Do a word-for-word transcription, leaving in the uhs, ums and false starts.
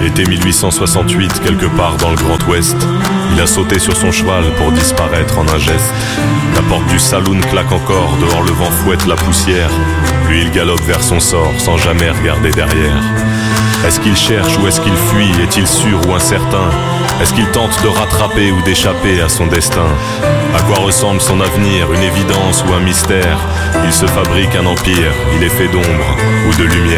L'été mille huit cent soixante-huit, quelque part dans le Grand Ouest, il a sauté sur son cheval pour disparaître en un geste. La porte du saloon claque encore, dehors le vent fouette la poussière. Lui il galope vers son sort sans jamais regarder derrière. Est-ce qu'il cherche ou est-ce qu'il fuit? Est-il sûr ou incertain? Est-ce qu'il tente de rattraper ou d'échapper à son destin? À quoi ressemble son avenir? Une évidence ou un mystère? Il se fabrique un empire, il est fait d'ombre ou de lumière.